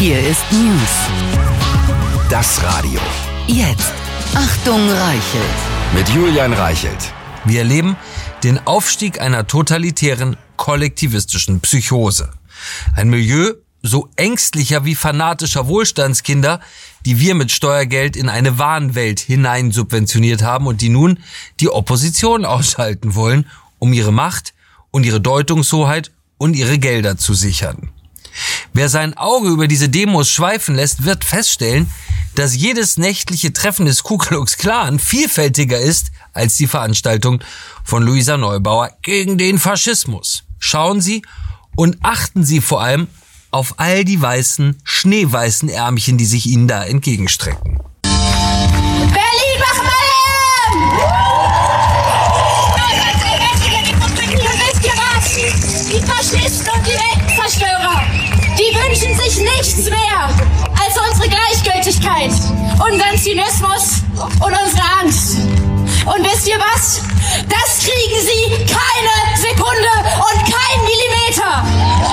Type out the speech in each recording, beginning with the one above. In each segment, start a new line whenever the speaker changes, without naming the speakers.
Hier ist News.
Das Radio.
Jetzt. Achtung, Reichelt.
Mit Julian Reichelt.
Wir erleben den Aufstieg einer totalitären, kollektivistischen Psychose. Ein Milieu so ängstlicher wie fanatischer Wohlstandskinder, die wir mit Steuergeld in eine Wahnwelt hinein subventioniert haben und die nun die Opposition ausschalten wollen, um ihre Macht und ihre Deutungshoheit und ihre Gelder zu sichern. Wer sein Auge über diese Demos schweifen lässt, wird feststellen, dass jedes nächtliche Treffen des Ku Klux Klan vielfältiger ist als die Veranstaltung von Luisa Neubauer gegen den Faschismus. Schauen Sie und achten Sie vor allem auf all die weißen, schneeweißen Ärmchen, die sich Ihnen da entgegenstrecken.
Berlin, mach mal Lärm! Wisst ihr was? Die Faschisten und die Weltenzerstörer, die wünschen sich nichts mehr als unsere Gleichgültigkeit, unseren Zynismus und unsere Angst. Und wisst ihr was? Das kriegen sie keine Sekunde und keinen Millimeter.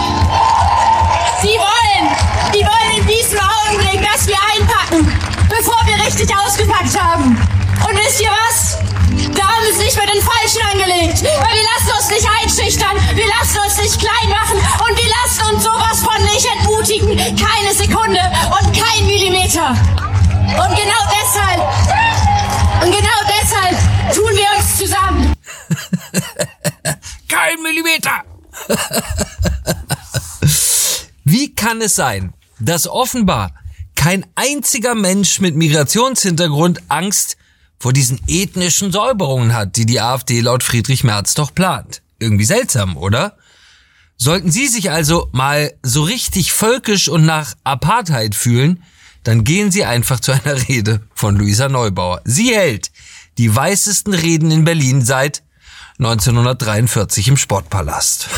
Die wollen in diesem Augenblick, dass wir einpacken, bevor wir richtig ausgepackt haben. Und wisst ihr was? Da haben wir es nicht mit den Falschen angelegt. Weil wir lassen uns nicht einschüchtern, wir lassen uns nicht klein machen und wir lassen uns sowas von nicht entmutigen. Keine Sekunde und kein Millimeter. Und genau deshalb tun wir uns zusammen.
Kein Millimeter! Wie kann es sein, dass offenbar kein einziger Mensch mit Migrationshintergrund Angst vor diesen ethnischen Säuberungen hat, die die AfD laut Friedrich Merz doch plant? Irgendwie seltsam, oder? Sollten Sie sich also mal so richtig völkisch und nach Apartheid fühlen, dann gehen Sie einfach zu einer Rede von Luisa Neubauer. Sie hält die weißesten Reden in Berlin seit 1943 im Sportpalast.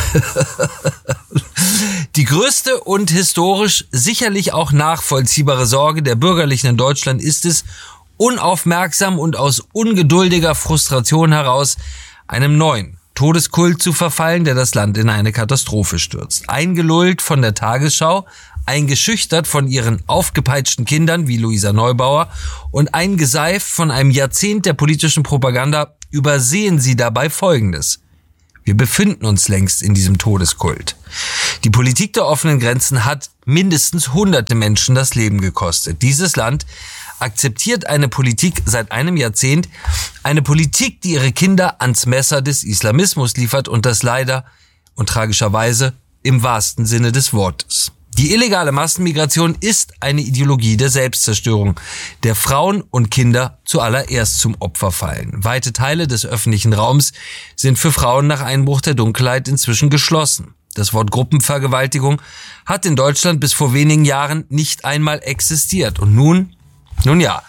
Die größte und historisch sicherlich auch nachvollziehbare Sorge der Bürgerlichen in Deutschland ist es, unaufmerksam und aus ungeduldiger Frustration heraus einem neuen Todeskult zu verfallen, der das Land in eine Katastrophe stürzt. Eingelullt von der Tagesschau, eingeschüchtert von ihren aufgepeitschten Kindern wie Luisa Neubauer und eingeseift von einem Jahrzehnt der politischen Propaganda, übersehen sie dabei Folgendes. Wir befinden uns längst in diesem Todeskult. Die Politik der offenen Grenzen hat mindestens hunderte Menschen das Leben gekostet. Dieses Land akzeptiert eine Politik seit einem Jahrzehnt, eine Politik, die ihre Kinder ans Messer des Islamismus liefert und das leider und tragischerweise im wahrsten Sinne des Wortes. Die illegale Massenmigration ist eine Ideologie der Selbstzerstörung, der Frauen und Kinder zuallererst zum Opfer fallen. Weite Teile des öffentlichen Raums sind für Frauen nach Einbruch der Dunkelheit inzwischen geschlossen. Das Wort Gruppenvergewaltigung hat in Deutschland bis vor wenigen Jahren nicht einmal existiert. Und nun ja,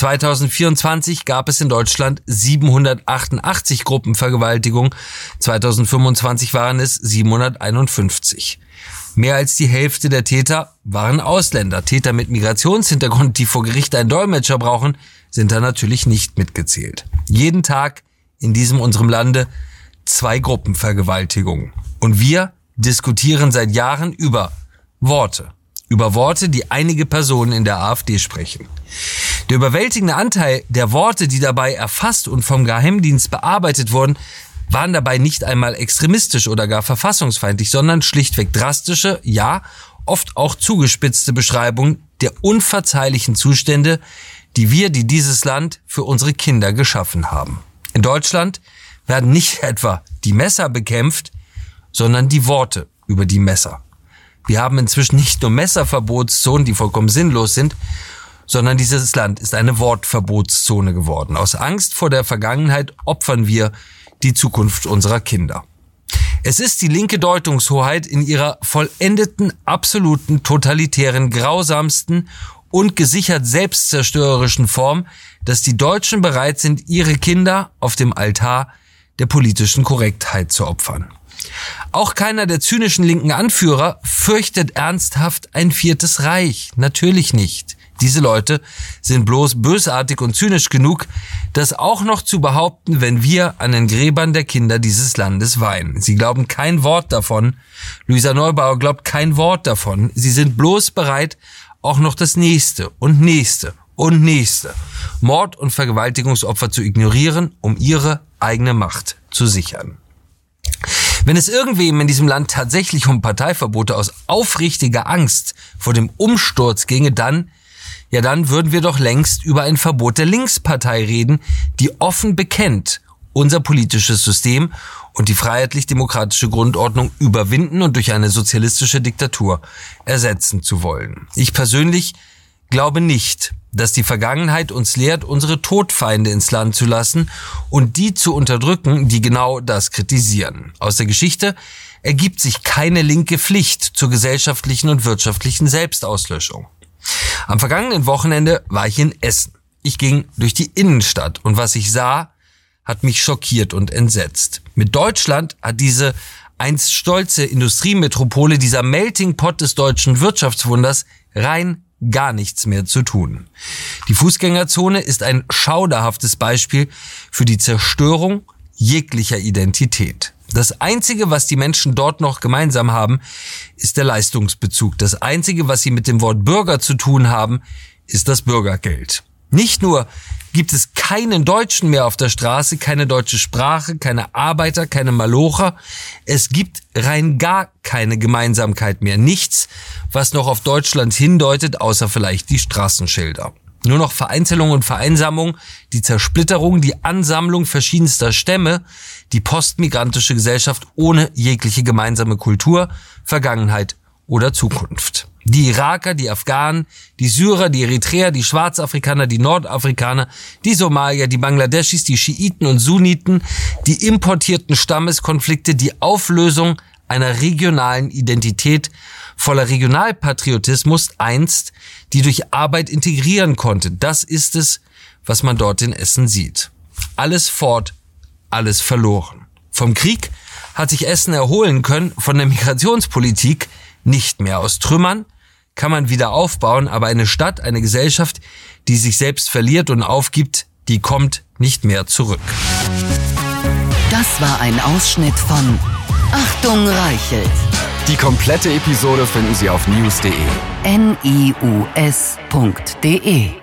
2024 gab es in Deutschland 788 Gruppenvergewaltigungen, 2025 waren es 751. Mehr als die Hälfte der Täter waren Ausländer. Täter mit Migrationshintergrund, die vor Gericht einen Dolmetscher brauchen, sind da natürlich nicht mitgezählt. Jeden Tag in diesem unserem Lande 2 Gruppenvergewaltigungen. Und wir diskutieren seit Jahren über Worte, die einige Personen in der AfD sprechen. Der überwältigende Anteil der Worte, die dabei erfasst und vom Geheimdienst bearbeitet wurden, waren dabei nicht einmal extremistisch oder gar verfassungsfeindlich, sondern schlichtweg drastische, ja, oft auch zugespitzte Beschreibungen der unverzeihlichen Zustände, die dieses Land für unsere Kinder geschaffen haben. In Deutschland werden nicht etwa die Messer bekämpft, sondern die Worte über die Messer. Wir haben inzwischen nicht nur Messerverbotszonen, die vollkommen sinnlos sind, sondern dieses Land ist eine Wortverbotszone geworden. Aus Angst vor der Vergangenheit opfern wir die Zukunft unserer Kinder. Es ist die linke Deutungshoheit in ihrer vollendeten, absoluten, totalitären, grausamsten und gesichert selbstzerstörerischen Form, dass die Deutschen bereit sind, ihre Kinder auf dem Altar der politischen Korrektheit zu opfern. Auch keiner der zynischen linken Anführer fürchtet ernsthaft ein 4. Reich. Natürlich nicht. Diese Leute sind bloß bösartig und zynisch genug, das auch noch zu behaupten, wenn wir an den Gräbern der Kinder dieses Landes weinen. Sie glauben kein Wort davon. Luisa Neubauer glaubt kein Wort davon. Sie sind bloß bereit, auch noch das nächste und nächste und nächste Mord- und Vergewaltigungsopfer zu ignorieren, um ihre eigene Macht zu sichern. Wenn es irgendwem in diesem Land tatsächlich um Parteiverbote aus aufrichtiger Angst vor dem Umsturz ginge, dann würden wir doch längst über ein Verbot der Linkspartei reden, die offen bekennt, unser politisches System und die freiheitlich-demokratische Grundordnung überwinden und durch eine sozialistische Diktatur ersetzen zu wollen. Ich persönlich glaube nicht, dass die Vergangenheit uns lehrt, unsere Todfeinde ins Land zu lassen und die zu unterdrücken, die genau das kritisieren. Aus der Geschichte ergibt sich keine linke Pflicht zur gesellschaftlichen und wirtschaftlichen Selbstauslöschung. Am vergangenen Wochenende war ich in Essen. Ich ging durch die Innenstadt und was ich sah, hat mich schockiert und entsetzt. Mit Deutschland hat diese einst stolze Industriemetropole, dieser Melting Pot des deutschen Wirtschaftswunders, rein gar nichts mehr zu tun. Die Fußgängerzone ist ein schauderhaftes Beispiel für die Zerstörung jeglicher Identität. Das Einzige, was die Menschen dort noch gemeinsam haben, ist der Leistungsbezug. Das Einzige, was sie mit dem Wort Bürger zu tun haben, ist das Bürgergeld. Nicht nur gibt es keinen Deutschen mehr auf der Straße, keine deutsche Sprache, keine Arbeiter, keine Malocher. Es gibt rein gar keine Gemeinsamkeit mehr. Nichts, was noch auf Deutschland hindeutet, außer vielleicht die Straßenschilder. Nur noch Vereinzelung und Vereinsamung, die Zersplitterung, die Ansammlung verschiedenster Stämme, die postmigrantische Gesellschaft ohne jegliche gemeinsame Kultur, Vergangenheit oder Zukunft. Die Iraker, die Afghanen, die Syrer, die Eritreer, die Schwarzafrikaner, die Nordafrikaner, die Somalier, die Bangladeschis, die Schiiten und Sunniten, die importierten Stammeskonflikte, die Auflösung einer regionalen Identität voller Regionalpatriotismus einst, die durch Arbeit integrieren konnte. Das ist es, was man dort in Essen sieht. Alles fort, alles verloren. Vom Krieg hat sich Essen erholen können, von der Migrationspolitik nicht mehr. Aus Trümmern kann man wieder aufbauen, aber eine Stadt, eine Gesellschaft, die sich selbst verliert und aufgibt, die kommt nicht mehr zurück.
Das war ein Ausschnitt von Achtung Reichelt.
Die komplette Episode finden Sie auf news.de.
news.de